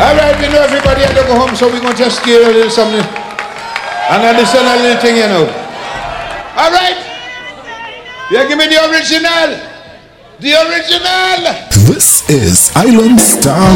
Alright, you know everybody had to go home, so we're going to just scale a little something. And I listen a little thing, you know. Alright? Yeah, give me the original. The original. This is Island Star